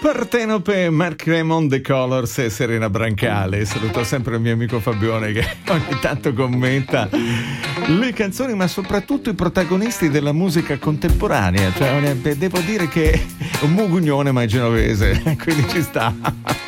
Partenope, Mark Raymond, The Colors e Serena Brancale. Saluto sempre il mio amico Fabione che ogni tanto commenta le canzoni, ma soprattutto i protagonisti della musica contemporanea. Cioè, devo dire che è un mugugnone ma è genovese, quindi ci sta.